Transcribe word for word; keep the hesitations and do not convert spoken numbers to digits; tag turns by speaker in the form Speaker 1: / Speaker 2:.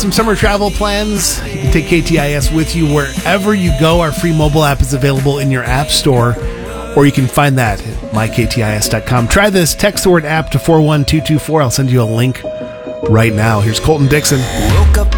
Speaker 1: some summer travel plans, you can take K T I S with you wherever you go. Our free mobile app is available in your app store, or you can find that at my k t i s dot com. Try this. Text the word app to four one two two four. I'll send you a link right now. Here's Colton Dixon.
Speaker 2: Woke up